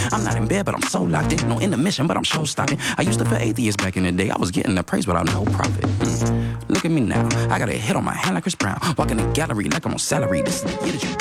I'm not in bed, but I'm so locked in. No intermission, but I'm show stopping. I used to feel atheist back in the day. I was getting the praise without no profit. Look at me now. I got a hit on my hand like Chris Brown. Walking the gallery like I'm on salary. This is the year that you